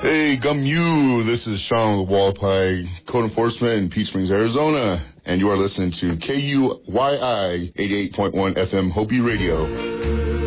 Hey, Gum You. This is Sean with Wallpie Code Enforcement in Peach Springs, Arizona. And you are listening to KUYI 88.1 FM Hopi Radio.